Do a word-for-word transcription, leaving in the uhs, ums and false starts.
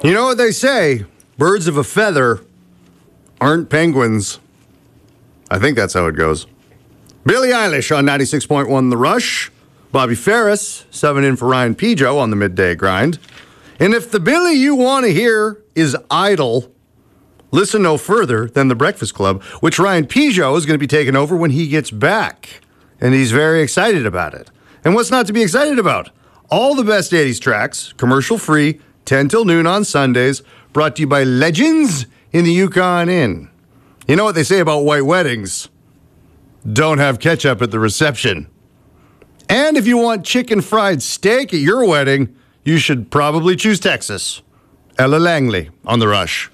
You know what they say? Birds of a feather aren't penguins. I think that's how it goes. Billie Eilish on ninety-six point one The Rush. Bobby Ferris, seven in for Ryan Pijo on the midday grind. And if the Billy you want to hear is idle, listen no further than The Breakfast Club, which Ryan Pijo is going to be taking over when he gets back. And he's very excited about it. And what's not to be excited about? All the best eighties tracks, commercial-free, ten till noon on Sundays, brought to you by Legends in the Yukon Inn. You know what they say about white weddings? Don't have ketchup at the reception. And if you want chicken fried steak at your wedding, you should probably choose Texas. Ella Langley on The Rush.